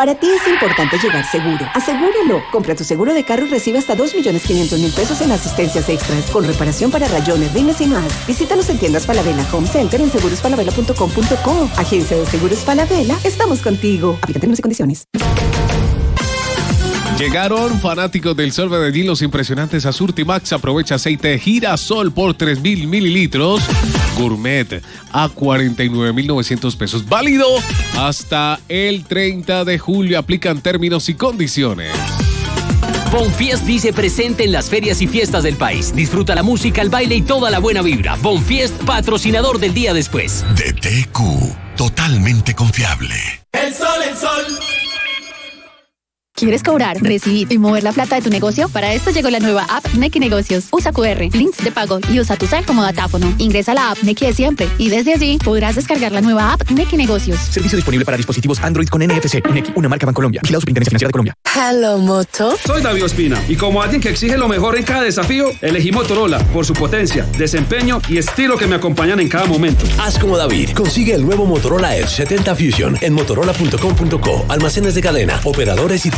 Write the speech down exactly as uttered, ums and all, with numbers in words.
Para ti es importante llegar seguro. Asegúralo. Compra tu seguro de carro y recibe hasta dos millones quinientos mil pesos en asistencias extras, con reparación para rayones, rines y más. Visítanos en tiendas Falabella Home Center en seguros falabella punto com punto co. Agencia de Seguros Falabella, estamos contigo. Aplica términos y condiciones. Llegaron fanáticos del Sol Medellín los impresionantes a Surtimax. Aprovecha aceite girasol por tres mil mililitros. Gourmet a cuarenta y nueve mil novecientos pesos. Válido hasta el treinta de julio. Aplican términos y condiciones. Bonfiest dice presente en las ferias y fiestas del país. Disfruta la música, el baile y toda la buena vibra. Bonfiest, patrocinador del día después. D T Q, totalmente confiable. El sol, el sol. ¿Quieres cobrar, recibir y mover la plata de tu negocio? Para esto llegó la nueva app Nequi Negocios. Usa Q R, links de pago y usa tu cel como datáfono. Ingresa a la app Nequi de siempre y desde allí podrás descargar la nueva app Nequi Negocios. Servicio disponible para dispositivos Android con N F C. Nequi, una marca Bancolombia. Vigilado Superintendencia Financiera de Colombia. Hello, Moto. Soy David Ospina y como alguien que exige lo mejor en cada desafío, elegí Motorola por su potencia, desempeño y estilo que me acompañan en cada momento. Haz como David. Consigue el nuevo Motorola Edge setenta Fusion en motorola punto com punto co. Almacenes de cadena, operadores y